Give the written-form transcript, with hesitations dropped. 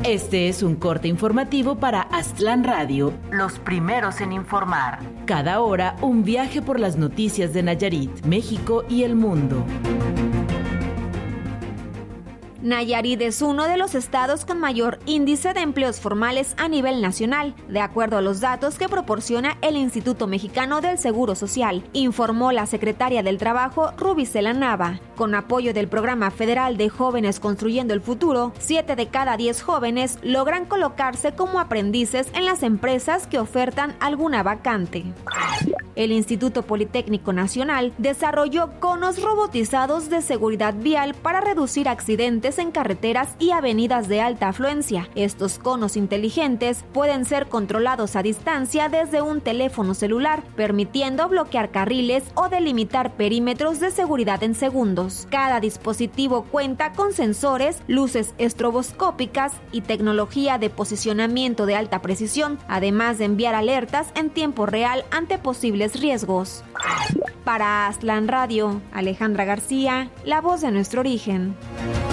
Este es un corte informativo para Aztlán Radio, los primeros en informar. Cada hora, un viaje por las noticias de Nayarit, México y el mundo. Nayarit es uno de los estados con mayor índice de empleos formales a nivel nacional, de acuerdo a los datos que proporciona el Instituto Mexicano del Seguro Social, informó la secretaria del Trabajo, Rubicela Nava. Con apoyo del Programa Federal de Jóvenes Construyendo el Futuro, 7 de cada 10 jóvenes logran colocarse como aprendices en las empresas que ofertan alguna vacante. El Instituto Politécnico Nacional desarrolló conos robotizados de seguridad vial para reducir accidentes en carreteras y avenidas de alta afluencia. Estos conos inteligentes pueden ser controlados a distancia desde un teléfono celular, permitiendo bloquear carriles o delimitar perímetros de seguridad en segundos. Cada dispositivo cuenta con sensores, luces estroboscópicas y tecnología de posicionamiento de alta precisión, además de enviar alertas en tiempo real ante posibles riesgos. Para Aztlán Radio, Alejandra García, la voz de nuestro origen.